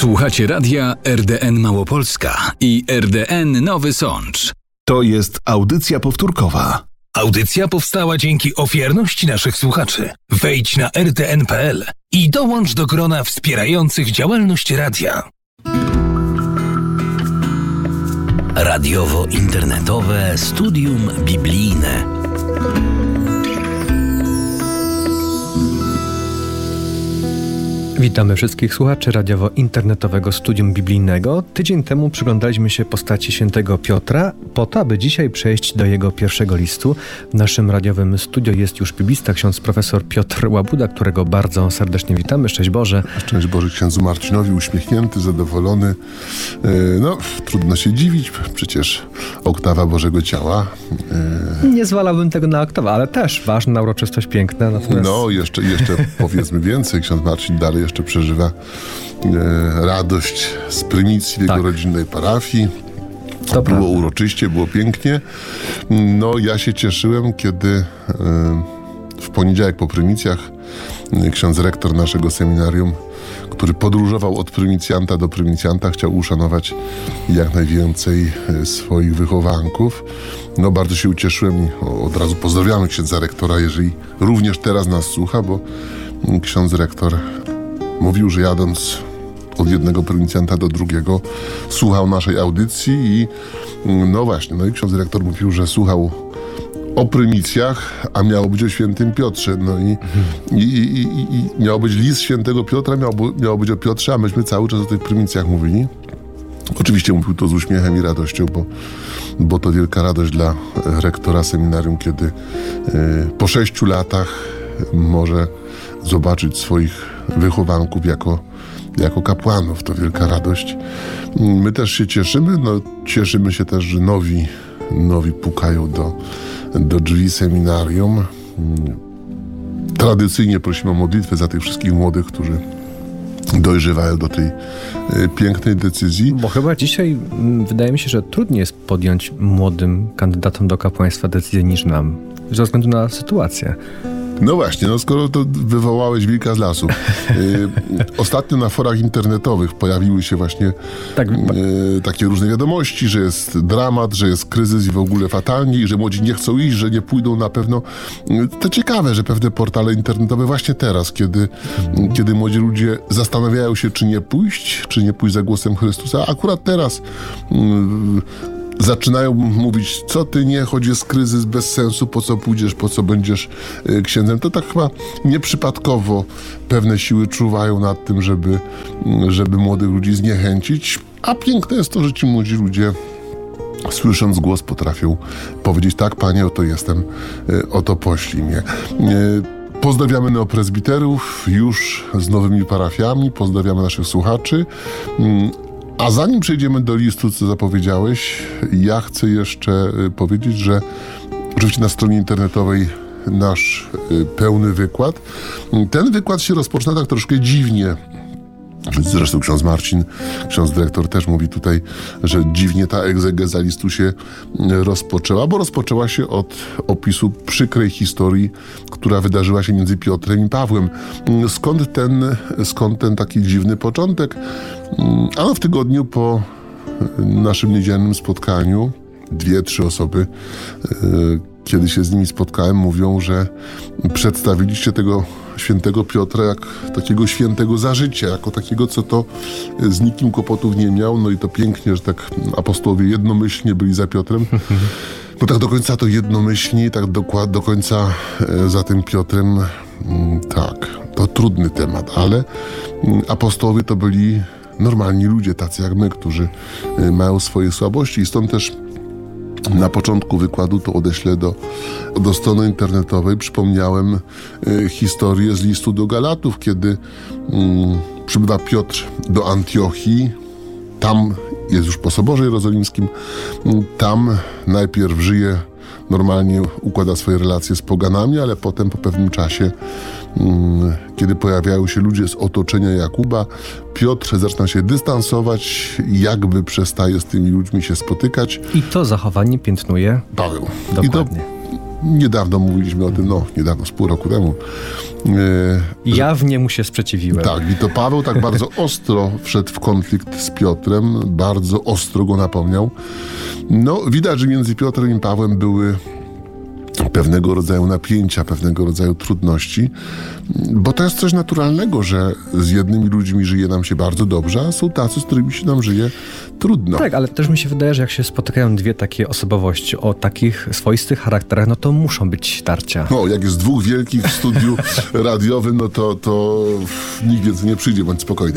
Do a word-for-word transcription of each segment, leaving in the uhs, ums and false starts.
Słuchacie radia R D N Małopolska i R D N Nowy Sącz. To jest audycja powtórkowa. Audycja powstała dzięki ofiarności naszych słuchaczy. Wejdź na r d n kropka p l i dołącz do grona wspierających działalność radia. Radiowo-internetowe studium biblijne. Witamy wszystkich słuchaczy radiowo-internetowego studium biblijnego. Tydzień temu przyglądaliśmy się postaci świętego Piotra, po to, aby dzisiaj przejść do jego pierwszego listu. W naszym radiowym studio jest już biblista, ksiądz profesor Piotr Łabuda, którego bardzo serdecznie witamy. Szczęść Boże. Szczęść Boże księdzu Marcinowi, uśmiechnięty, zadowolony. No, trudno się dziwić, przecież oktawa Bożego Ciała. Nie zwalałbym tego na oktawę, ale też ważna uroczystość, piękna. Natomiast... No, jeszcze, jeszcze powiedzmy więcej. Ksiądz Marcin dalej jeszcze przeżywa e, radość z prymicji w jego tak. rodzinnej parafii. To było prawda. Uroczyście, było pięknie. No, ja się cieszyłem, kiedy e, w poniedziałek po prymicjach e, ksiądz rektor naszego seminarium, który podróżował od prymicyjanta do prymicyjanta, chciał uszanować jak najwięcej e, swoich wychowanków. No, bardzo się ucieszyłem i od razu pozdrawiamy księdza rektora, jeżeli również teraz nas słucha, bo ksiądz rektor mówił, że jadąc od jednego prymicyjanta do drugiego słuchał naszej audycji i no właśnie, no i ksiądz dyrektor mówił, że słuchał o prymicjach, a miało być o świętym Piotrze. No i, i, i, i, i miało być list świętego Piotra, miało, miało być o Piotrze, a myśmy cały czas o tych prymicjach mówili. Oczywiście mówił to z uśmiechem i radością, bo, bo to wielka radość dla rektora seminarium, kiedy y, po sześciu latach może zobaczyć swoich wychowanków jako, jako kapłanów. To wielka radość. My też się cieszymy, no cieszymy się też, że nowi, nowi pukają do, do drzwi seminarium. Tradycyjnie prosimy o modlitwę za tych wszystkich młodych, którzy dojrzewają do tej pięknej decyzji. Bo chyba dzisiaj wydaje mi się, że trudniej jest podjąć młodym kandydatom do kapłaństwa decyzję niż nam, ze względu na sytuację. No właśnie, no skoro to wywołałeś wilka z lasu. Yy, ostatnio na forach internetowych pojawiły się właśnie tak. yy, takie różne wiadomości, że jest dramat, że jest kryzys i w ogóle fatalnie i że młodzi nie chcą iść, że nie pójdą na pewno. Yy, to ciekawe, że pewne portale internetowe właśnie teraz, kiedy, yy, kiedy młodzi ludzie zastanawiają się, czy nie pójść, czy nie pójść za głosem Chrystusa, akurat teraz yy, zaczynają mówić, co ty, nie, choć jest kryzys, bez sensu, po co pójdziesz, po co będziesz y, księdzem. To tak chyba nieprzypadkowo pewne siły czuwają nad tym, żeby, żeby młodych ludzi zniechęcić. A piękne jest to, że ci młodzi ludzie, słysząc głos, potrafią powiedzieć, tak, panie, oto jestem, y, oto poślij mnie. Y, Pozdrawiamy neoprezbiterów już z nowymi parafiami, pozdrawiamy naszych słuchaczy. Y, A zanim przejdziemy do listu, co zapowiedziałeś, ja chcę jeszcze powiedzieć, że oczywiście na stronie internetowej nasz pełny wykład. Ten wykład się rozpoczyna tak troszkę dziwnie. Zresztą ksiądz Marcin, ksiądz dyrektor też mówi tutaj, że dziwnie ta egzegeza listu się rozpoczęła, bo rozpoczęła się od opisu przykrej historii, która wydarzyła się między Piotrem i Pawłem. Skąd ten, skąd ten taki dziwny początek? Ano w tygodniu po naszym niedzielnym spotkaniu dwie, trzy osoby, kiedy się z nimi spotkałem, mówią, że przedstawiliście tego świętego Piotra jak takiego świętego za życia, jako takiego, co to z nikim kłopotów nie miał. No i to pięknie, że tak apostołowie jednomyślnie byli za Piotrem. No tak do końca to jednomyślni, tak do, do końca za tym Piotrem, tak, to trudny temat, ale apostołowie to byli normalni ludzie, tacy jak my, którzy mają swoje słabości i stąd też na początku wykładu to odeślę do, do strony internetowej. Przypomniałem y, historię z listu do Galatów, kiedy y, przybywa Piotr do Antiochii. Tam jest już po Soborze Jerozolimskim. Y, tam najpierw żyje, normalnie układa swoje relacje z poganami, ale potem po pewnym czasie, y, kiedy pojawiają się ludzie z otoczenia Jakuba, Piotr zaczyna się dystansować, jakby przestaje z tymi ludźmi się spotykać. I to zachowanie piętnuje Paweł. Dokładnie. I to Niedawno mówiliśmy o tym, no niedawno, z pół roku temu. E, Jawnie mu się sprzeciwiłem. Tak, i to Paweł tak bardzo ostro wszedł w konflikt z Piotrem, bardzo ostro go napomniał. No, widać, że między Piotrem i Pawłem były pewnego rodzaju napięcia, pewnego rodzaju trudności, bo to jest coś naturalnego, że z jednymi ludźmi żyje nam się bardzo dobrze, a są tacy, z którymi się nam żyje trudno. Tak, ale też mi się wydaje, że jak się spotykają dwie takie osobowości o takich swoistych charakterach, no to muszą być tarcia. No, jak jest dwóch wielkich w studiu radiowym, no to, to nikt więcej nie przyjdzie, bądź spokojny.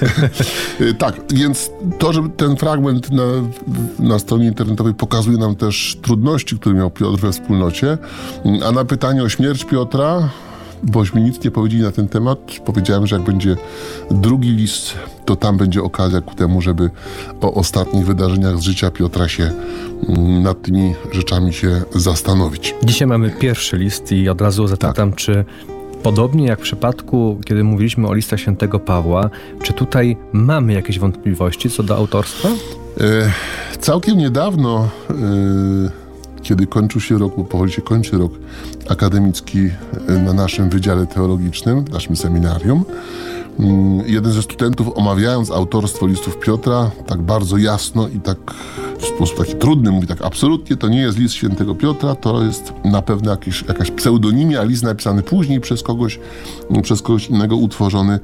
Tak, więc to, że ten fragment na, na stronie internetowej pokazuje nam też trudności, które miał Piotr we wspólnocie, a na pytanie o śmierć Piotra, bośmy nic nie powiedzieli na ten temat, powiedziałem, że jak będzie drugi list, to tam będzie okazja ku temu, żeby o ostatnich wydarzeniach z życia Piotra się nad tymi rzeczami się zastanowić. Dzisiaj mamy pierwszy list i od razu zapytam, tak. Czy podobnie jak w przypadku, kiedy mówiliśmy o listach świętego Pawła, czy tutaj mamy jakieś wątpliwości co do autorstwa? E, całkiem niedawno e, kiedy kończył się rok, bo powoli się kończy rok akademicki na naszym Wydziale Teologicznym, w naszym seminarium, jeden ze studentów, omawiając autorstwo listów Piotra, tak bardzo jasno i tak w sposób taki trudny mówi, tak absolutnie to nie jest list świętego Piotra, to jest na pewno jakiś, jakaś pseudonimia, list napisany później przez kogoś, przez kogoś innego utworzony.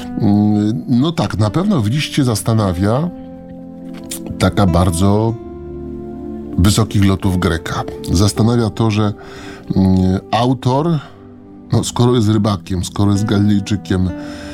No tak, na pewno w liście zastanawia taka bardzo wysokich lotów Greka. Zastanawia to, że mm, autor, no skoro jest rybakiem, skoro jest Galilejczykiem,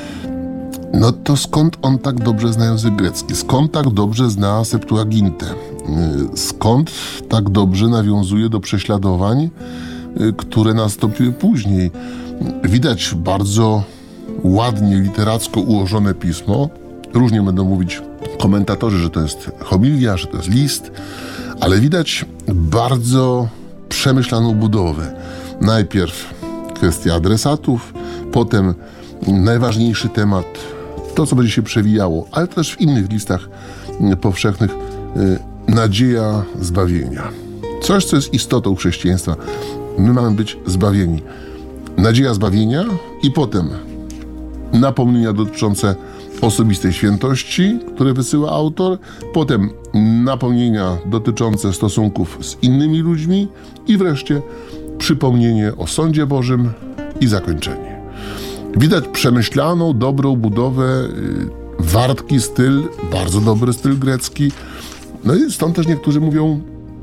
no to skąd on tak dobrze zna język grecki? Skąd tak dobrze zna Septuagintę? Yy, skąd tak dobrze nawiązuje do prześladowań, yy, które nastąpiły później? Widać bardzo ładnie, literacko ułożone pismo. Różnie będą mówić komentatorzy, że to jest homilia, że to jest list, ale widać bardzo przemyślaną budowę. Najpierw kwestia adresatów, potem najważniejszy temat, to co będzie się przewijało, ale też w innych listach powszechnych, nadzieja zbawienia. Coś, co jest istotą chrześcijaństwa. My mamy być zbawieni. Nadzieja zbawienia i potem napomnienia dotyczące osobistej świętości, które wysyła autor, potem napomnienia dotyczące stosunków z innymi ludźmi i wreszcie przypomnienie o sądzie Bożym i zakończenie. Widać przemyślaną, dobrą budowę, wartki styl, bardzo dobry styl grecki. No i stąd też niektórzy mówią,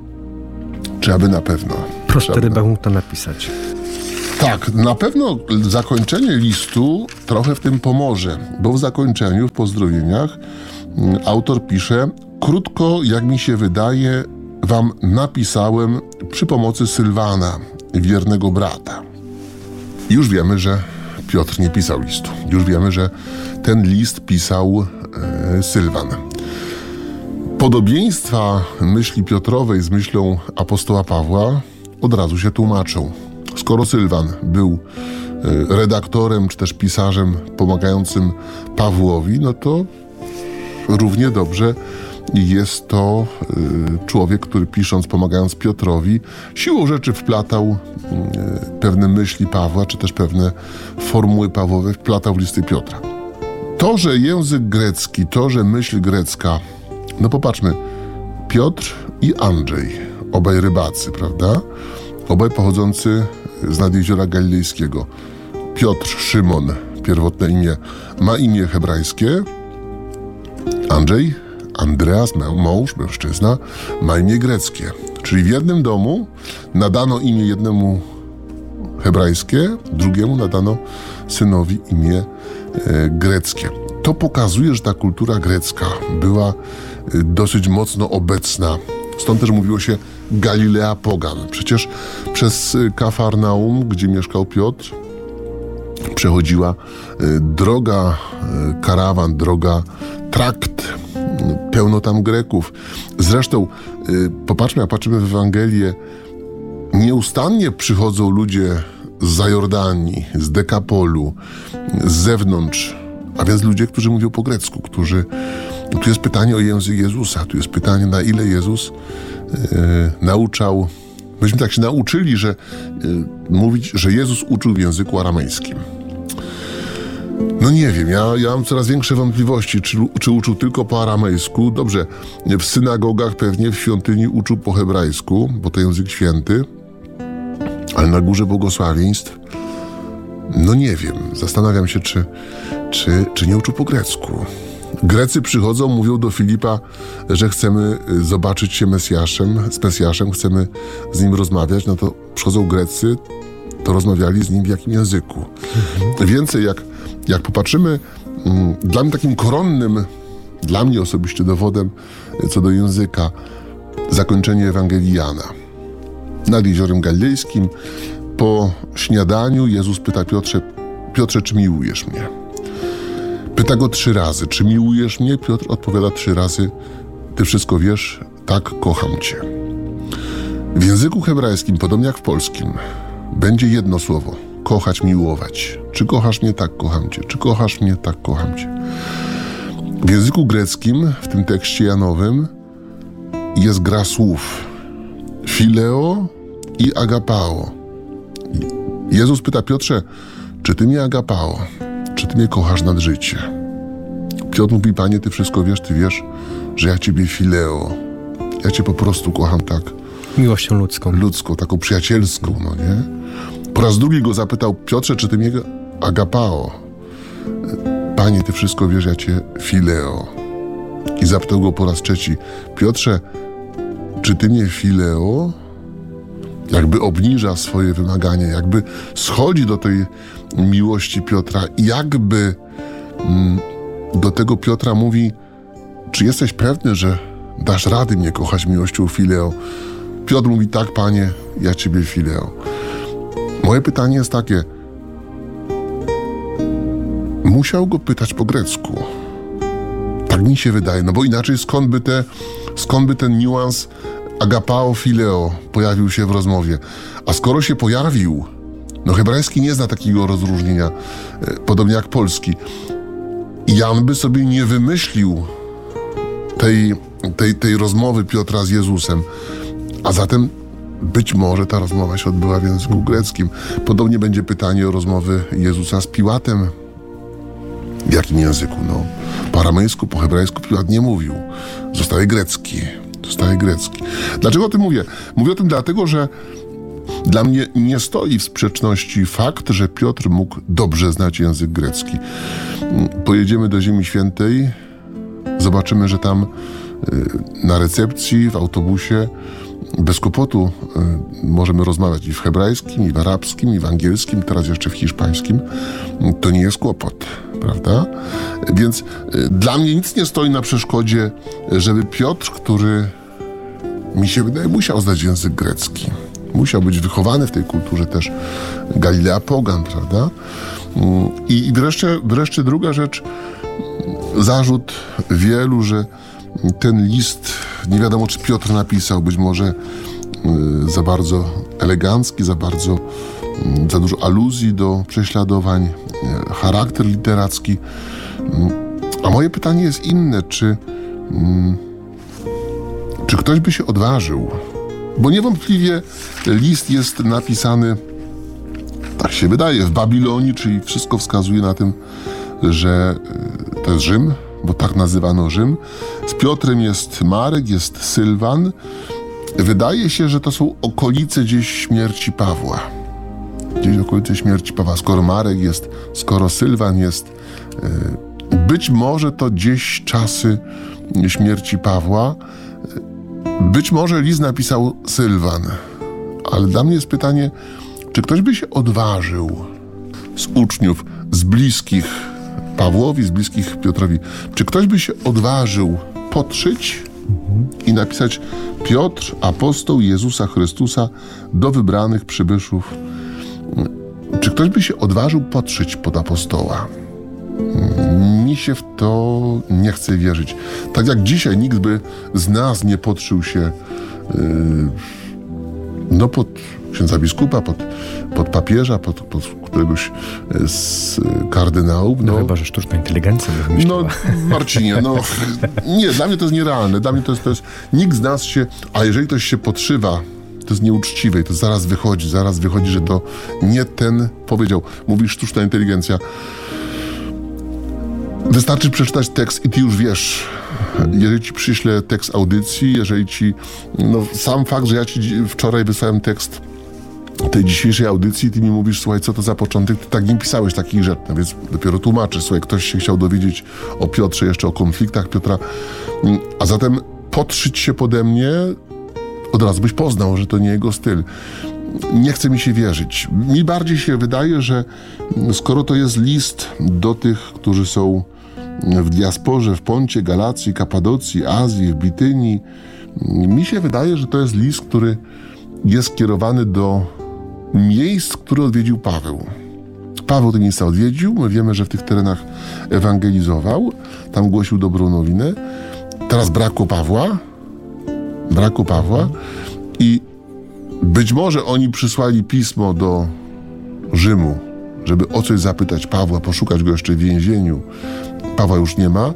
czy aby na pewno. Prosty rybak mógł to napisać. Tak, na pewno zakończenie listu trochę w tym pomoże, bo w zakończeniu, w pozdrowieniach autor pisze: krótko, jak mi się wydaje, wam napisałem przy pomocy Sylwana, wiernego brata. Już wiemy, że Piotr nie pisał listu. Już wiemy, że ten list pisał e, Sylwan. Podobieństwa myśli Piotrowej z myślą apostoła Pawła od razu się tłumaczą. Skoro Sylwan był redaktorem czy też pisarzem pomagającym Pawłowi, no to równie dobrze jest to człowiek, który pisząc, pomagając Piotrowi, siłą rzeczy wplatał pewne myśli Pawła, czy też pewne formuły Pawłowe wplatał w listy Piotra. To, że język grecki, to, że myśl grecka, no popatrzmy, Piotr i Andrzej, obaj rybacy, prawda? Obaj pochodzący z nad Jeziora Galilejskiego. Piotr, Szymon, pierwotne imię, ma imię hebrajskie. Andrzej, Andreas, mąż, mężczyzna, ma imię greckie. Czyli w jednym domu nadano imię jednemu hebrajskie, drugiemu nadano synowi imię e, greckie. To pokazuje, że ta kultura grecka była e, dosyć mocno obecna. Stąd też mówiło się Galilea Pogan. Przecież przez Kafarnaum, gdzie mieszkał Piotr, przechodziła droga karawan, droga trakt. Pełno tam Greków. Zresztą, popatrzmy, jak patrzymy w Ewangelię, nieustannie przychodzą ludzie zza Jordanii, z Dekapolu, z zewnątrz, a więc ludzie, którzy mówią po grecku, którzy... Tu jest pytanie o język Jezusa, tu jest pytanie, na ile Jezus e, nauczał Myśmy tak się nauczyli, że y, mówić, że Jezus uczył w języku aramejskim. No nie wiem, ja, ja mam coraz większe wątpliwości, czy, czy uczył tylko po aramejsku. Dobrze, w synagogach pewnie w świątyni uczył po hebrajsku, bo to język święty, ale na górze błogosławieństw, no nie wiem, zastanawiam się, czy, czy, czy nie uczył po grecku. Grecy przychodzą, mówią do Filipa, że chcemy zobaczyć się Mesjaszem, z Mesjaszem, chcemy z nim rozmawiać, no to przychodzą Grecy, to rozmawiali z nim w jakim języku. Mhm. Więcej, jak, jak popatrzymy, m, dla mnie takim koronnym, dla mnie osobiście dowodem co do języka, zakończenie Ewangelii Jana. Nad Jeziorem Galilejskim, po śniadaniu Jezus pyta Piotrze, Piotrze, czy miłujesz mnie? Pyta go trzy razy, czy miłujesz mnie? Piotr odpowiada trzy razy, ty wszystko wiesz, tak, kocham cię. W języku hebrajskim, podobnie jak w polskim, będzie jedno słowo, kochać, miłować. Czy kochasz mnie? Tak, kocham cię. Czy kochasz mnie? Tak, kocham cię. W języku greckim, w tym tekście janowym, jest gra słów fileo i agapao. Jezus pyta Piotrze, czy ty mnie agapao? Czy ty mnie kochasz nad życie? Piotr mówi, Panie, ty wszystko wiesz, ty wiesz, że ja ciebie fileo. Ja cię po prostu kocham tak. Miłością ludzką. Ludzką, taką przyjacielską, no nie? Po raz drugi go zapytał, Piotrze, czy ty mnie agapao? Panie, ty wszystko wiesz, ja cię fileo. I zapytał go po raz trzeci, Piotrze, czy ty mnie fileo? Jakby obniża swoje wymagania, jakby schodzi do tej miłości Piotra i jakby mm, do tego Piotra mówi, czy jesteś pewny, że dasz rady mnie kochać miłością fileo? Piotr mówi, tak, Panie, ja ciebie fileo. Moje pytanie jest takie, musiał go pytać po grecku. Tak mi się wydaje, no bo inaczej skąd by, te, skąd by ten niuans agapao fileo pojawił się w rozmowie. A skoro się pojawił, no hebrajski nie zna takiego rozróżnienia, e, podobnie jak polski. I Jan by sobie nie wymyślił tej, tej, tej rozmowy Piotra z Jezusem. A zatem być może ta rozmowa się odbyła w języku greckim. Podobnie będzie pytanie o rozmowy Jezusa z Piłatem. W jakim języku? No, po aramejsku, po hebrajsku Piłat nie mówił. Zostaje grecki. Zostaje grecki. Dlaczego o tym mówię? Mówię o tym dlatego, że dla mnie nie stoi w sprzeczności fakt, że Piotr mógł dobrze znać język grecki. Pojedziemy do Ziemi Świętej, zobaczymy, że tam na recepcji, w autobusie bez kłopotu możemy rozmawiać i w hebrajskim, i w arabskim, i w angielskim, teraz jeszcze w hiszpańskim. To nie jest kłopot, prawda? Więc dla mnie nic nie stoi na przeszkodzie, żeby Piotr, który mi się wydaje, musiał znać język grecki. Musiał być wychowany w tej kulturze też Galilea Pogan, prawda? I wreszcie, wreszcie druga rzecz, zarzut wielu, że ten list, nie wiadomo czy Piotr napisał, być może za bardzo elegancki, za bardzo, za dużo aluzji do prześladowań, charakter literacki. A moje pytanie jest inne, czy, czy ktoś by się odważył? Bo niewątpliwie list jest napisany, tak się wydaje, w Babilonii, czyli wszystko wskazuje na tym, że to jest Rzym, bo tak nazywano Rzym. Z Piotrem jest Marek, jest Sylwan. Wydaje się, że to są okolice gdzieś śmierci Pawła. Gdzieś okolice śmierci Pawła. Skoro Marek jest, skoro Sylwan jest, być może to gdzieś czasy śmierci Pawła. Być może list napisał Sylwan. Ale dla mnie jest pytanie, czy ktoś by się odważył z uczniów, z bliskich Pawłowi, z bliskich Piotrowi, czy ktoś by się odważył podszyć i napisać Piotr, apostoł Jezusa Chrystusa do wybranych przybyszów? Czy ktoś by się odważył podszyć pod apostoła? Mi się w to nie chce wierzyć. Tak jak dzisiaj nikt by z nas nie podszył się yy, no pod księdza biskupa, pod, pod papieża, pod, pod któregoś z kardynałów. No, no chyba, że sztuczna inteligencja by wymyśliła. No Marcinie, no nie, dla mnie to jest nierealne. Dla mnie to jest, to jest, nikt z nas się, a jeżeli ktoś się podszywa, to to jest nieuczciwe i to zaraz wychodzi, zaraz wychodzi, że to nie ten powiedział. Mówi sztuczna inteligencja. Wystarczy przeczytać tekst i ty już wiesz, jeżeli ci przyślę tekst audycji, jeżeli ci, no sam fakt, że ja ci wczoraj wysłałem tekst tej dzisiejszej audycji, ty mi mówisz, słuchaj, co to za początek, ty tak nie pisałeś takich rzeczy, no więc dopiero tłumaczysz, słuchaj, ktoś się chciał dowiedzieć o Piotrze, jeszcze o konfliktach Piotra, a zatem podszyć się pode mnie, od razu byś poznał, że to nie jego styl. Nie chce mi się wierzyć. Mi bardziej się wydaje, że skoro to jest list do tych, którzy są w diasporze, w Poncie, Galacji, Kapadocji, Azji, w Bitynii, mi się wydaje, że to jest list, który jest skierowany do miejsc, które odwiedził Paweł. Paweł te miejsca odwiedził, my wiemy, że w tych terenach ewangelizował, tam głosił dobrą nowinę. Teraz brakło Pawła, brakło Pawła i być może oni przysłali pismo do Rzymu, żeby o coś zapytać Pawła, poszukać go jeszcze w więzieniu. Pawła już nie ma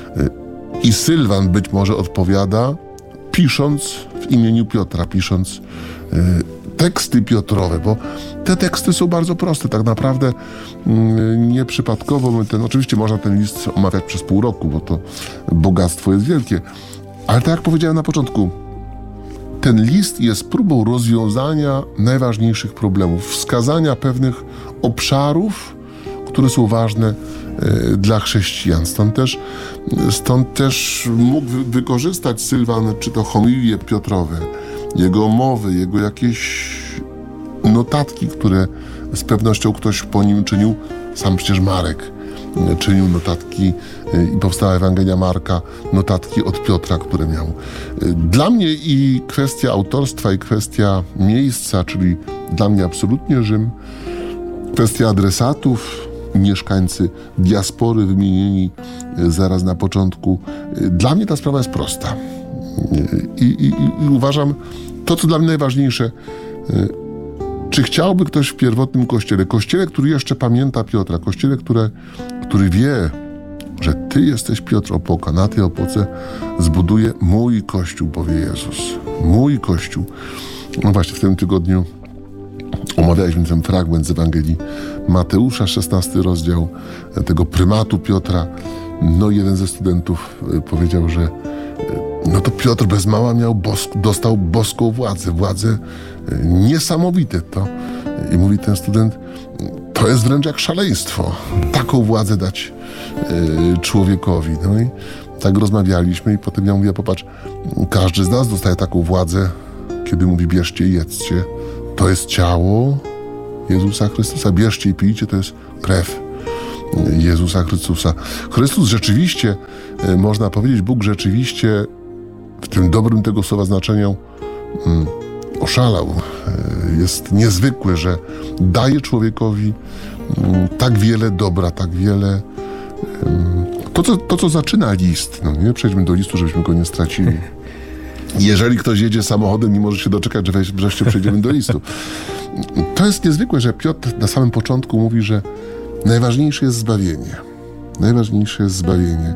i Sylwan być może odpowiada, pisząc w imieniu Piotra, pisząc y, teksty Piotrowe, bo te teksty są bardzo proste, tak naprawdę y, nieprzypadkowo my ten, oczywiście można ten list omawiać przez pół roku, bo to bogactwo jest wielkie, ale tak jak powiedziałem na początku, ten list jest próbą rozwiązania najważniejszych problemów, wskazania pewnych obszarów, które są ważne y, dla chrześcijan. Stąd też, stąd też mógł wykorzystać Sylwan, czy to homilie Piotrowe, jego mowy, jego jakieś notatki, które z pewnością ktoś po nim czynił, sam przecież Marek czynił notatki i powstała Ewangelia Marka, notatki od Piotra, które miał. Dla mnie i kwestia autorstwa, i kwestia miejsca, czyli dla mnie absolutnie Rzym, kwestia adresatów, mieszkańcy diaspory wymienieni zaraz na początku. Dla mnie ta sprawa jest prosta. I, i, i uważam, to co dla mnie najważniejsze, czy chciałby ktoś w pierwotnym kościele, kościele, który jeszcze pamięta Piotra, kościele, które, który wie, że ty jesteś Piotr Opoka, na tej opoce zbuduję mój kościół, powie Jezus. Mój kościół. No właśnie w tym tygodniu omawialiśmy ten fragment z Ewangelii Mateusza, szesnasty rozdział, tego prymatu Piotra. No jeden ze studentów powiedział, że no to Piotr bez mała miał bosk, dostał boską władzę, władzę niesamowite to. I mówi ten student, to jest wręcz jak szaleństwo, taką władzę dać y, człowiekowi. No i tak rozmawialiśmy i potem ja mówię, popatrz, każdy z nas dostaje taką władzę, kiedy mówi bierzcie i jedzcie. To jest ciało Jezusa Chrystusa, bierzcie i pijcie, to jest krew Jezusa Chrystusa. Chrystus rzeczywiście, y, można powiedzieć, Bóg rzeczywiście w tym dobrym tego słowa znaczeniu mm, oszalał. Jest niezwykłe, że daje człowiekowi mm, tak wiele dobra, tak wiele... Mm, to, co, to, co zaczyna list, no nie? Przejdźmy do listu, żebyśmy go nie stracili. Jeżeli ktoś jedzie samochodem, nie może się doczekać, że wreszcie przejdziemy do listu. To jest niezwykłe, że Piotr na samym początku mówi, że najważniejsze jest zbawienie. Najważniejsze jest zbawienie.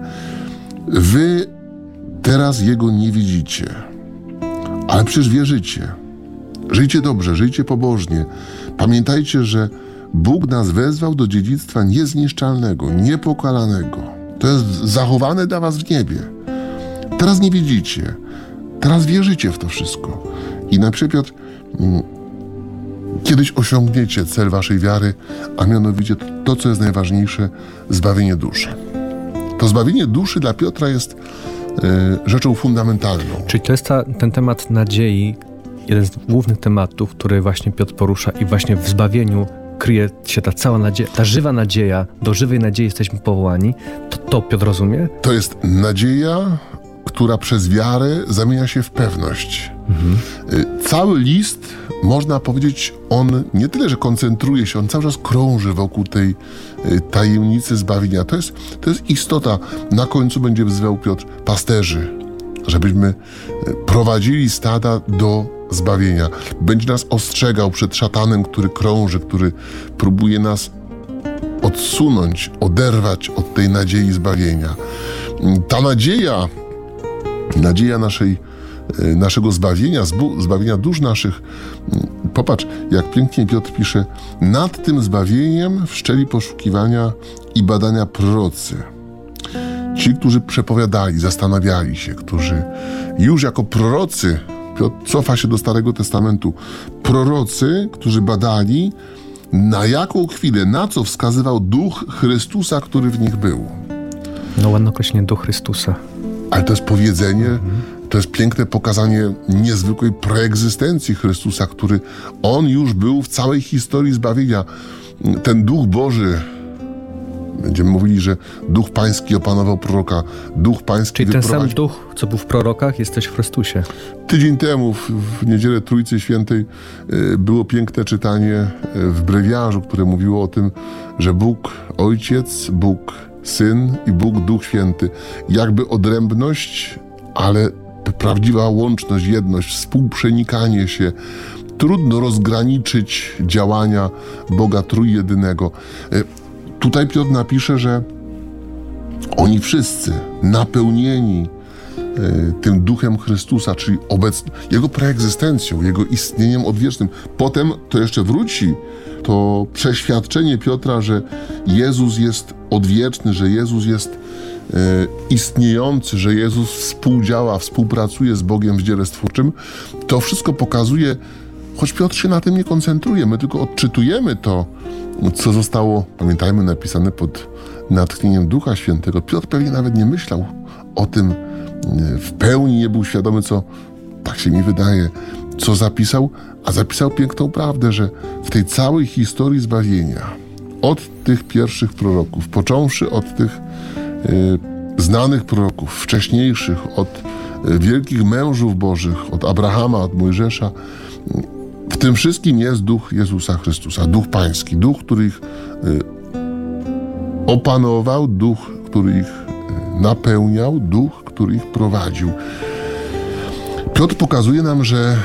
Wy teraz Jego nie widzicie, ale przecież wierzycie. Żyjcie dobrze, żyjcie pobożnie. Pamiętajcie, że Bóg nas wezwał do dziedzictwa niezniszczalnego, niepokalanego. To jest zachowane dla was w niebie. Teraz nie widzicie, teraz wierzycie w to wszystko. I na przykład mm, kiedyś osiągniecie cel waszej wiary, a mianowicie to, to, co jest najważniejsze, zbawienie duszy. To zbawienie duszy dla Piotra jest y, rzeczą fundamentalną. Czyli to jest ta, ten temat nadziei, jeden z głównych tematów, który właśnie Piotr porusza i właśnie w zbawieniu kryje się ta cała nadzieja, ta żywa nadzieja, do żywej nadziei jesteśmy powołani. To, to Piotr rozumie? To jest nadzieja, która przez wiarę zamienia się w pewność. Mhm. Cały list, można powiedzieć, on nie tyle, że koncentruje się, on cały czas krąży wokół tej tajemnicy zbawienia. To jest, to jest istota. Na końcu będzie wzywał Piotr pasterzy, żebyśmy prowadzili stada do zbawienia. Będzie nas ostrzegał przed szatanem, który krąży, który próbuje nas odsunąć, oderwać od tej nadziei zbawienia. Ta nadzieja, nadzieja naszej naszego zbawienia, zbawienia dusz naszych. Popatrz, jak pięknie Piotr pisze, nad tym zbawieniem wszczęli poszukiwania i badania prorocy. Ci, którzy przepowiadali, zastanawiali się, którzy już jako prorocy, Piotr cofa się do Starego Testamentu, prorocy, którzy badali, na jaką chwilę, na co wskazywał Duch Chrystusa, który w nich był. No ładne określenie Duch Chrystusa. Ale to jest powiedzenie, mhm. to jest piękne pokazanie niezwykłej preegzystencji Chrystusa, który On już był w całej historii zbawienia. Ten Duch Boży, będziemy mówili, że Duch Pański opanował proroka, Duch Pański Czyli ten wyprowadził... sam Duch, co był w prorokach, jest też w Chrystusie. Tydzień temu, w, w Niedzielę Trójcy Świętej, y, było piękne czytanie y, w brewiarzu, które mówiło o tym, że Bóg Ojciec, Bóg Syn i Bóg Duch Święty. Jakby odrębność, ale prawdziwa łączność, jedność, współprzenikanie się. Trudno rozgraniczyć działania Boga Trójjedynego. Y, Tutaj Piotr napisze, że oni wszyscy napełnieni y, tym Duchem Chrystusa, czyli obecn- Jego preegzystencją, Jego istnieniem odwiecznym. Potem to jeszcze wróci to przeświadczenie Piotra, że Jezus jest odwieczny, że Jezus jest y, istniejący, że Jezus współdziała, współpracuje z Bogiem w dziele stwórczym. To wszystko pokazuje, choć Piotr się na tym nie koncentruje, my tylko odczytujemy to, co zostało, pamiętajmy, napisane pod natchnieniem Ducha Świętego. Piotr pewnie nawet nie myślał o tym w pełni, nie był świadomy, co, tak się mi wydaje, co zapisał, a zapisał piękną prawdę, że w tej całej historii zbawienia, od tych pierwszych proroków, począwszy od tych y, znanych proroków, wcześniejszych, od y, wielkich mężów bożych, od Abrahama, od Mojżesza, w tym wszystkim jest Duch Jezusa Chrystusa, Duch Pański, Duch, który ich y, opanował, Duch, który ich y, napełniał, Duch, który ich prowadził. Piotr pokazuje nam, że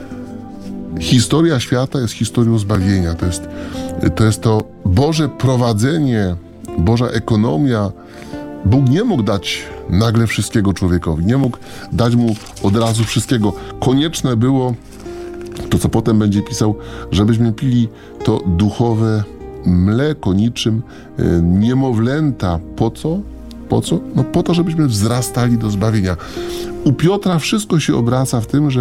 historia świata jest historią zbawienia. To jest, to jest to Boże prowadzenie, Boża ekonomia. Bóg nie mógł dać nagle wszystkiego człowiekowi, nie mógł dać mu od razu wszystkiego. Konieczne było to, co potem będzie pisał, żebyśmy pili to duchowe mleko, niczym y, niemowlęta. Po co? Po co? No po to, żebyśmy wzrastali do zbawienia. U Piotra wszystko się obraca w tym, że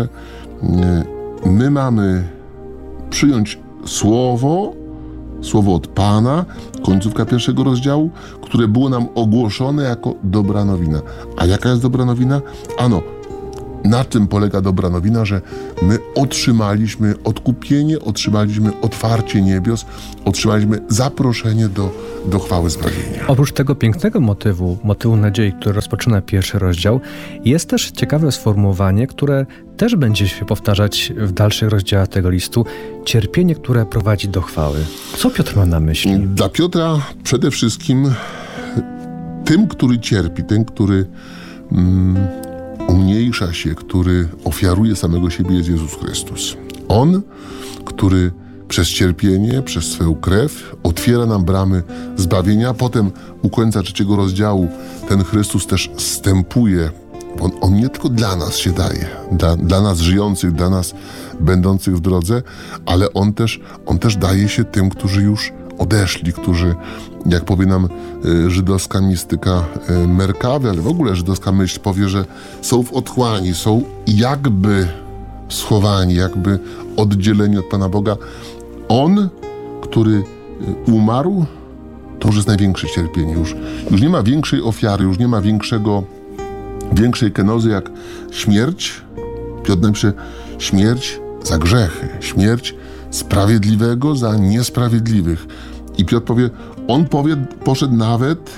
y, my mamy przyjąć słowo, słowo od Pana, końcówka pierwszego rozdziału, które było nam ogłoszone jako dobra nowina. A jaka jest dobra nowina? Ano, na czym polega dobra nowina, że my otrzymaliśmy odkupienie, otrzymaliśmy otwarcie niebios, otrzymaliśmy zaproszenie do, do chwały zbawienia. Oprócz tego pięknego motywu, motywu nadziei, który rozpoczyna pierwszy rozdział, jest też ciekawe sformułowanie, które też będzie się powtarzać w dalszych rozdziałach tego listu. Cierpienie, które prowadzi do chwały. Co Piotr ma na myśli? Dla Piotra przede wszystkim tym, który cierpi, ten, który mm, umniejsza się, który ofiaruje samego siebie, jest Jezus Chrystus. On, który przez cierpienie, przez swoją krew otwiera nam bramy zbawienia. Potem u końca trzeciego rozdziału ten Chrystus też zstępuje. On, on nie tylko dla nas się daje, dla, dla nas żyjących, dla nas będących w drodze, ale on też, on też daje się tym, którzy już odeszli, którzy, jak powie nam y, żydowska mistyka y, Merkawy, ale w ogóle żydowska myśl powie, że są w otchłani, są jakby schowani, jakby oddzieleni od Pana Boga. On, który y, umarł, to już jest największe cierpienie. Już, już nie ma większej ofiary, już nie ma większego, większej kenozy jak śmierć. Piotr napisze, śmierć za grzechy, śmierć sprawiedliwego za niesprawiedliwych. I Piotr powie, on powie, poszedł nawet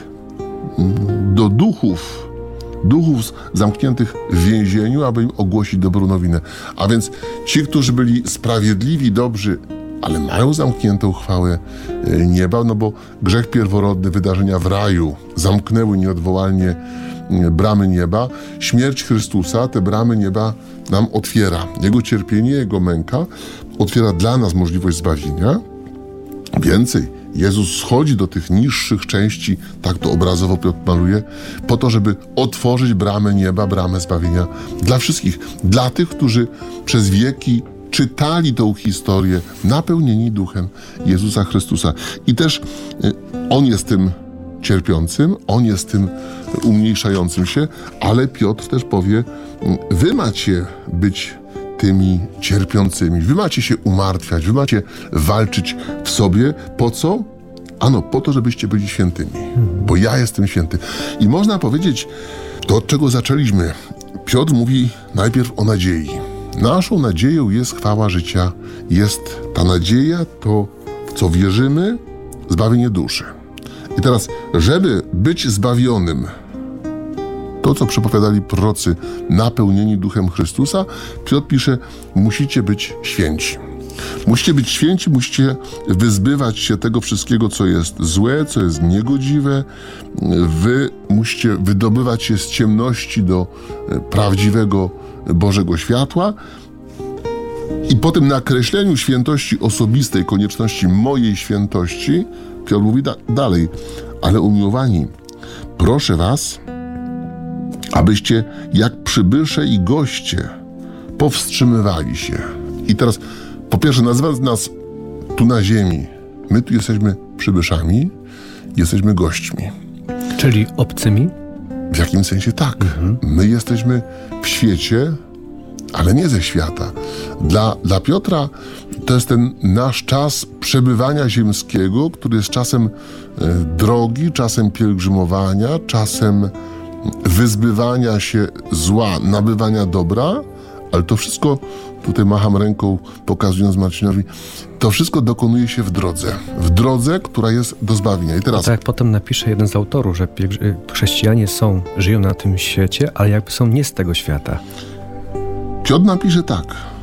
do duchów, duchów zamkniętych w więzieniu, aby im ogłosić dobrą nowinę. A więc ci, którzy byli sprawiedliwi, dobrzy, ale mają zamkniętą chwałę nieba, no bo grzech pierworodny, wydarzenia w raju zamknęły nieodwołalnie bramy nieba. Śmierć Chrystusa te bramy nieba nam otwiera. Jego cierpienie, Jego męka otwiera dla nas możliwość zbawienia. Więcej, Jezus schodzi do tych niższych części, tak to obrazowo Piotr maluje, po to, żeby otworzyć bramę nieba, bramę zbawienia dla wszystkich. Dla tych, którzy przez wieki czytali tą historię, napełnieni duchem Jezusa Chrystusa. I też y, On jest tym cierpiącym, On jest tym umniejszającym się, ale Piotr też powie, wy macie być tymi cierpiącymi, wy macie się umartwiać, wy macie walczyć w sobie. Po co? Ano, po to, żebyście byli świętymi, bo ja jestem święty. I można powiedzieć, to od czego zaczęliśmy. Piotr mówi najpierw o nadziei. Naszą nadzieją jest chwała życia, jest ta nadzieja, to w co wierzymy, zbawienie duszy. I teraz, żeby być zbawionym, to co przepowiadali prorocy, napełnieni duchem Chrystusa, Piotr pisze, musicie być święci. Musicie być święci, musicie wyzbywać się tego wszystkiego, co jest złe, co jest niegodziwe. Wy musicie wydobywać się z ciemności do prawdziwego Bożego światła. I po tym nakreśleniu świętości osobistej, konieczności mojej świętości, Piotr mówi da- dalej, ale umiłowani, proszę was, abyście jak przybysze i goście powstrzymywali się. I teraz, po pierwsze, nazywając nas tu na ziemi, my tu jesteśmy przybyszami, jesteśmy gośćmi. Czyli obcymi? W jakim sensie tak. Mhm. My jesteśmy w świecie, ale nie ze świata. Dla, dla Piotra to jest ten nasz czas przebywania ziemskiego, który jest czasem e, drogi, czasem pielgrzymowania, czasem wyzbywania się zła, nabywania dobra, ale to wszystko, tutaj macham ręką, pokazując Marcinowi, to wszystko dokonuje się w drodze. W drodze, która jest do zbawienia. I teraz... Tak jak potem napisze jeden z autorów, że chrześcijanie są, żyją na tym świecie, ale jakby są nie z tego świata. Piotr napisze tak.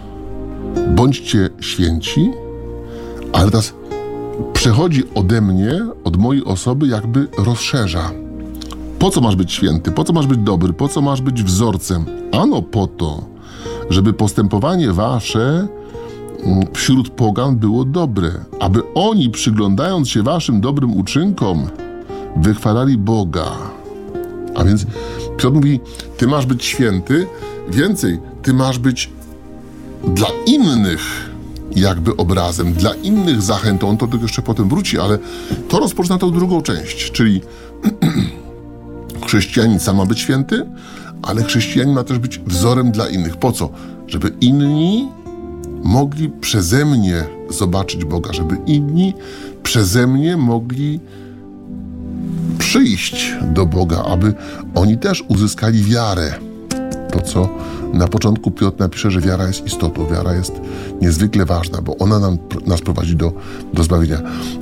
Bądźcie święci, ale teraz przechodzi ode mnie, od mojej osoby, jakby rozszerza. Po co masz być święty? Po co masz być dobry? Po co masz być wzorcem? Ano po to, żeby postępowanie wasze wśród pogan było dobre, aby oni, przyglądając się waszym dobrym uczynkom, wychwalali Boga. A więc Piotr mówi, ty masz być święty, więcej, ty masz być dla innych jakby obrazem, dla innych zachętą. On to jeszcze potem wróci, ale to rozpoczyna tą drugą część, czyli chrześcijanin sam ma być święty, ale chrześcijanin ma też być wzorem dla innych. Po co? Żeby inni mogli przeze mnie zobaczyć Boga, żeby inni przeze mnie mogli przyjść do Boga, aby oni też uzyskali wiarę. To, co na początku Piotr napisze, że wiara jest istotą, wiara jest niezwykle ważna, bo ona nam, nas prowadzi do, do zbawienia.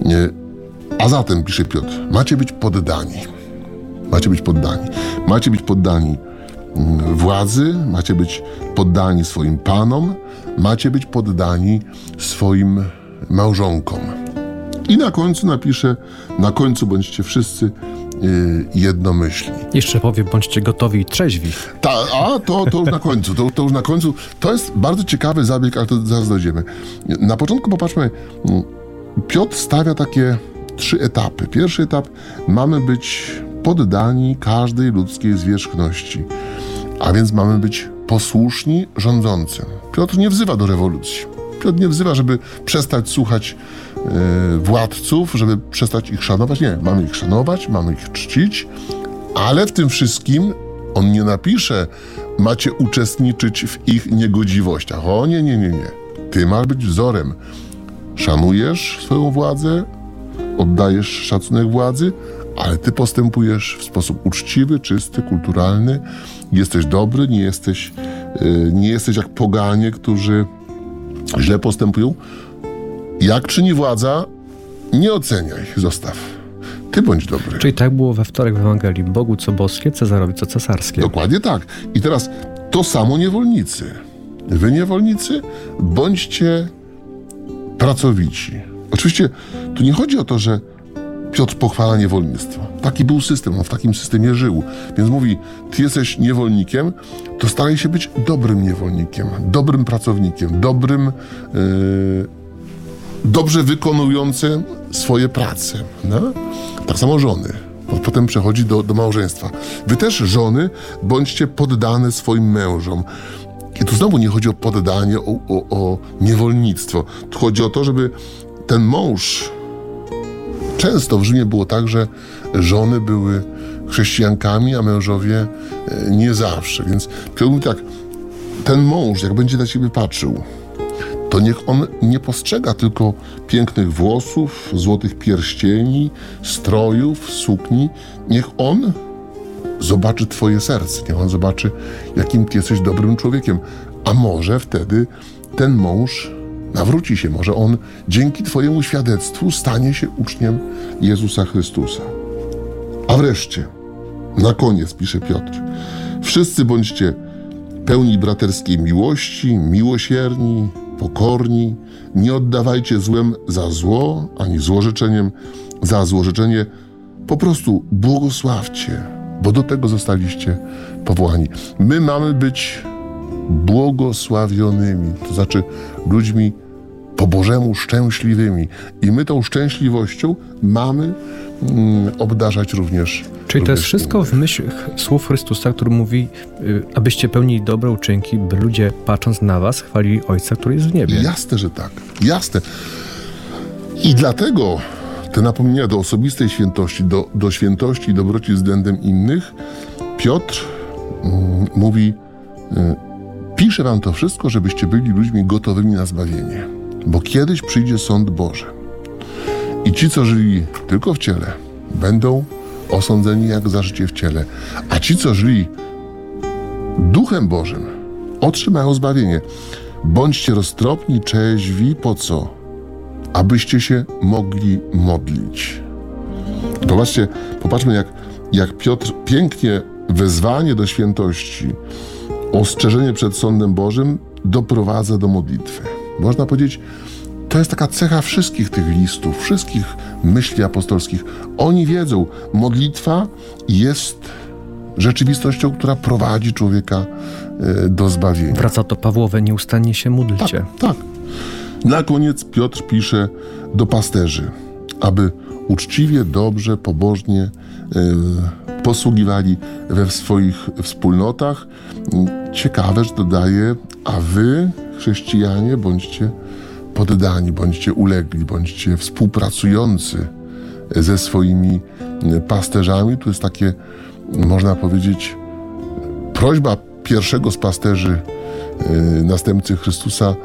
A zatem, pisze Piotr, macie być poddani. Macie być poddani. Macie być poddani władzy, macie być poddani swoim panom, macie być poddani swoim małżonkom. I na końcu napisze, na końcu bądźcie wszyscy yy, jednomyślni. Jeszcze powie, bądźcie gotowi i trzeźwi. Ta, a, to, to już na końcu, to, to już na końcu. To jest bardzo ciekawy zabieg, ale to zaraz dojdziemy. Na początku popatrzmy, Piotr stawia takie trzy etapy. Pierwszy etap, mamy być poddani każdej ludzkiej zwierzchności, a więc mamy być posłuszni rządzącym. Piotr nie wzywa do rewolucji. Piotr nie wzywa, żeby przestać słuchać yy, władców, żeby przestać ich szanować. Nie, mamy ich szanować, mamy ich czcić, ale w tym wszystkim on nie napisze, macie uczestniczyć w ich niegodziwościach. O nie, nie, nie, nie. Ty masz być wzorem. Szanujesz swoją władzę, oddajesz szacunek władzy, ale ty postępujesz w sposób uczciwy, czysty, kulturalny. Jesteś dobry, nie jesteś, yy, nie jesteś jak poganie, którzy źle postępują. Jak czyni władza, nie oceniaj, zostaw. Ty bądź dobry. Czyli tak było we wtorek w Ewangelii. Bogu co boskie, Cezarowi co cesarskie. Dokładnie tak. I teraz to samo niewolnicy. Wy niewolnicy, bądźcie pracowici. Oczywiście tu nie chodzi o to, że Piotr pochwala niewolnictwo. Taki był system, on w takim systemie żył. Więc mówi, ty jesteś niewolnikiem, to staraj się być dobrym niewolnikiem, dobrym pracownikiem, dobrym yy, dobrze wykonujące swoje prace. No? Tak samo żony. Potem przechodzi do, do małżeństwa. Wy też, żony, bądźcie poddane swoim mężom. I tu znowu nie chodzi o poddanie, o, o, o niewolnictwo. Tu chodzi o to, żeby ten mąż... Często w Rzymie było tak, że żony były chrześcijankami, a mężowie nie zawsze. Więc Piotr mówi tak, ten mąż, jak będzie na ciebie patrzył, to niech on nie postrzega tylko pięknych włosów, złotych pierścieni, strojów, sukni. Niech on zobaczy twoje serce, niech on zobaczy, jakim ty jesteś dobrym człowiekiem. A może wtedy ten mąż nawróci się, może on dzięki twojemu świadectwu stanie się uczniem Jezusa Chrystusa. A wreszcie, na koniec pisze Piotr, wszyscy bądźcie pełni braterskiej miłości, miłosierni, pokorni, nie oddawajcie złem za zło, ani złorzeczeniem za złorzeczenie, po prostu błogosławcie, bo do tego zostaliście powołani. My mamy być błogosławionymi, to znaczy ludźmi po Bożemu szczęśliwymi. I my tą szczęśliwością mamy mm, obdarzać również. Czyli to jest wszystko w myśl słów Chrystusa, który mówi, y, abyście pełnili dobre uczynki, by ludzie, patrząc na was, chwalili Ojca, który jest w niebie. Jasne, że tak. Jasne. I dlatego te napomnienia do osobistej świętości, do, do świętości i dobroci względem innych, Piotr mm, mówi, y, piszę wam to wszystko, żebyście byli ludźmi gotowymi na zbawienie. Bo kiedyś przyjdzie sąd Boży. I ci, co żyli tylko w ciele, będą osądzeni jak za życie w ciele. A ci, co żyli Duchem Bożym, otrzymają zbawienie. Bądźcie roztropni, trzeźwi, po co? Abyście się mogli modlić. Popatrzcie, popatrzmy, jak, jak Piotr pięknie wezwanie do świętości, ostrzeżenie przed sądem Bożym doprowadza do modlitwy. Można powiedzieć, to jest taka cecha wszystkich tych listów, wszystkich myśli apostolskich. Oni wiedzą, modlitwa jest rzeczywistością, która prowadzi człowieka do zbawienia. Wraca to Pawłowe, nieustannie się módlcie. Tak, tak. Na koniec Piotr pisze do pasterzy, aby uczciwie, dobrze, pobożnie yy, posługiwali we swoich wspólnotach. Ciekawe, że dodaje, a wy, chrześcijanie, bądźcie poddani, bądźcie ulegli, bądźcie współpracujący ze swoimi pasterzami. Tu jest takie, można powiedzieć, prośba pierwszego z pasterzy, yy, następcy Chrystusa,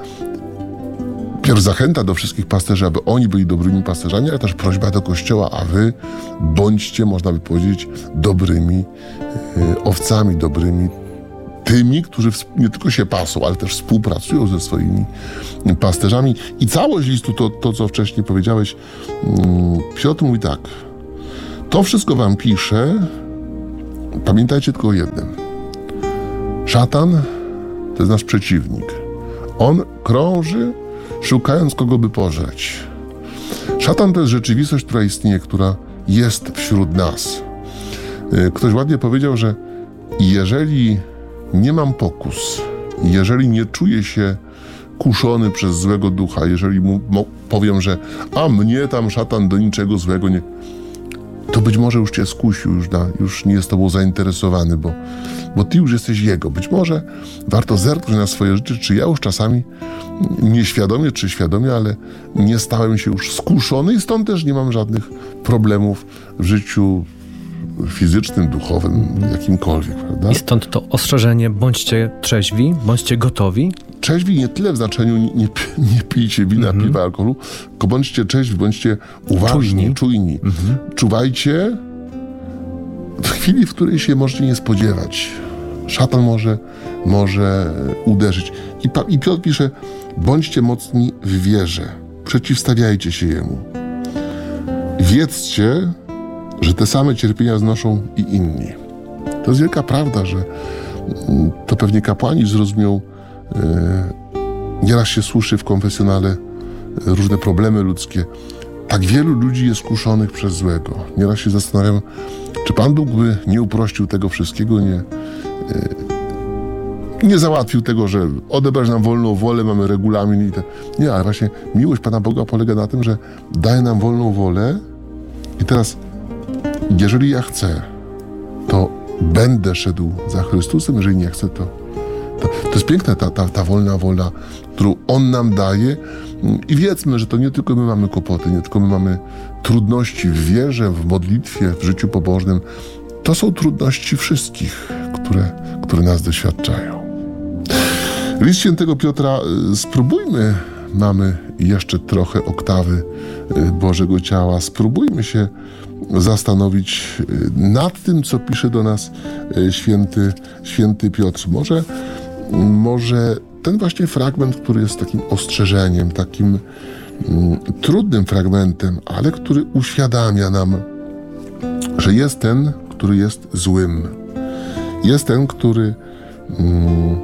pierw zachęta do wszystkich pasterzy, aby oni byli dobrymi pasterzami, ale też prośba do Kościoła, a wy bądźcie, można by powiedzieć, dobrymi yy, owcami, dobrymi tymi, którzy nie tylko się pasą, ale też współpracują ze swoimi pasterzami. I całość listu, to, to co wcześniej powiedziałeś, Piotr mówi tak, to wszystko wam piszę, pamiętajcie tylko o jednym. Szatan to jest nasz przeciwnik. On krąży, szukając kogo by pożreć. Szatan to jest rzeczywistość, która istnieje, która jest wśród nas. Ktoś ładnie powiedział, że jeżeli nie mam pokus, jeżeli nie czuję się kuszony przez złego ducha, jeżeli mu powiem, że a mnie tam szatan do niczego złego nie... to być może już cię skusił, już, da, już nie jest tobą zainteresowany, bo, bo ty już jesteś jego. Być może warto zerknąć na swoje życie, czy ja już czasami nieświadomie, czy świadomie, ale nie stałem się już skuszony i stąd też nie mam żadnych problemów w życiu fizycznym, duchowym, jakimkolwiek, prawda? I stąd to ostrzeżenie, bądźcie trzeźwi, bądźcie gotowi. Trzeźwi nie tyle w znaczeniu nie, nie, nie pijcie wina, mm-hmm. piwa, alkoholu, tylko bądźcie trzeźwi, bądźcie uważni, czujni. czujni. Mm-hmm. Czuwajcie w chwili, w której się możecie nie spodziewać. Szatan może, może uderzyć. I, pa, I Piotr pisze, bądźcie mocni w wierze, przeciwstawiajcie się jemu. Wiedzcie, że te same cierpienia znoszą i inni. To jest wielka prawda, że to pewnie kapłani zrozumią. Nieraz się słyszy w konfesjonale różne problemy ludzkie. Tak wielu ludzi jest kuszonych przez złego. Nieraz się zastanawiam, czy Pan Bóg by nie uprościł tego wszystkiego, nie, nie załatwił tego, że odebrać nam wolną wolę, mamy regulamin i te... Nie, ale właśnie miłość Pana Boga polega na tym, że daje nam wolną wolę i teraz, jeżeli ja chcę, to będę szedł za Chrystusem, jeżeli nie chcę, to to, to jest piękna ta, ta, ta wolna wola, którą On nam daje i wiedzmy, że to nie tylko my mamy kłopoty, nie tylko my mamy trudności w wierze, w modlitwie, w życiu pobożnym. To są trudności wszystkich, które, które nas doświadczają. List świętego Piotra, spróbujmy, mamy jeszcze trochę oktawy Bożego ciała, spróbujmy się zastanowić nad tym, co pisze do nas święty, święty Piotr. Może, może ten właśnie fragment, który jest takim ostrzeżeniem, takim mm, trudnym fragmentem, ale który uświadamia nam, że jest ten, który jest złym. Jest ten, który mm,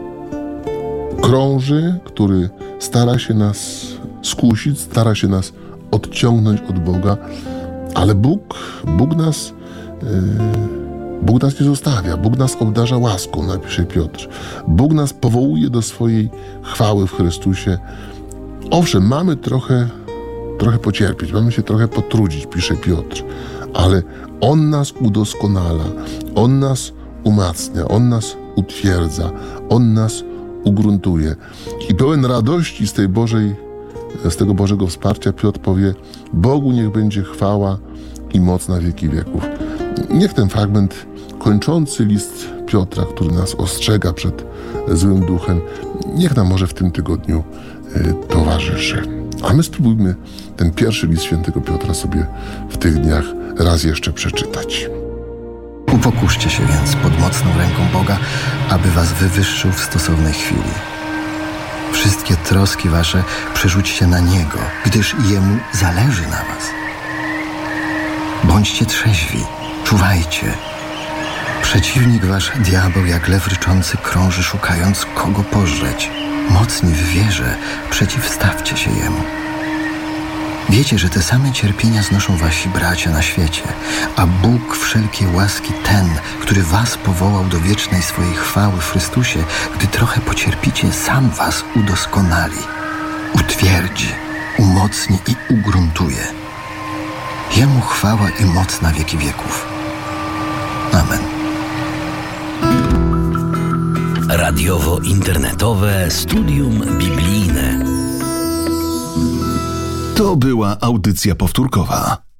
krąży, który stara się nas skusić, stara się nas odciągnąć od Boga, ale Bóg, Bóg nas, yy, Bóg nas nie zostawia, Bóg nas obdarza łaską, napisze Piotr. Bóg nas powołuje do swojej chwały w Chrystusie. Owszem, mamy trochę, trochę pocierpieć, mamy się trochę potrudzić, pisze Piotr, ale On nas udoskonala, On nas umacnia, On nas utwierdza, On nas ugruntuje. I pełen radości z tej Bożej, z tego Bożego wsparcia Piotr powie: Bogu niech będzie chwała i moc na wieki wieków. Niech ten fragment kończący list Piotra, który nas ostrzega przed złym duchem, niech nam może w tym tygodniu y, towarzyszy. A my spróbujmy ten pierwszy list świętego Piotra sobie w tych dniach raz jeszcze przeczytać. Upokurzcie się więc pod mocną ręką Boga, aby was wywyższył w stosownej chwili. Wszystkie troski wasze przerzućcie na Niego, gdyż Jemu zależy na was. Bądźcie trzeźwi, czuwajcie. Przeciwnik wasz, diabeł, jak lew ryczący, krąży, szukając kogo pożreć. Mocni w wierze, przeciwstawcie się Jemu. Wiecie, że te same cierpienia znoszą wasi bracia na świecie, a Bóg wszelkiej łaski, ten, który was powołał do wiecznej swojej chwały w Chrystusie, gdy trochę pocierpicie, sam was udoskonali, utwierdzi, umocni i ugruntuje. Jemu chwała i moc na wieki wieków. Amen. Radiowo-internetowe Studium Biblijne. To była audycja powtórkowa.